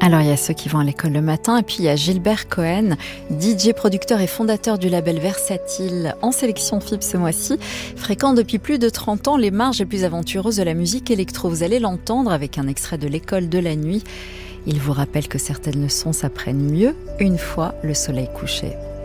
Alors il y a ceux qui vont à l'école le matin et puis il y a Gilbert Cohen, DJ, producteur et fondateur du label Versatile, en sélection FIB ce mois-ci, fréquent depuis plus de 30 ans les marges les plus aventureuses de la musique électro. Vous allez l'entendre avec un extrait de l'école de la nuit. Il vous rappelle que certaines leçons s'apprennent mieux une fois le soleil couché.